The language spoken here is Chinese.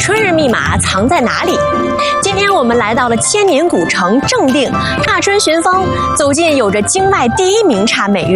春日密码藏在哪里？今天我们来到了千年古城正定，踏春寻风，走进有着京外第一名刹美院。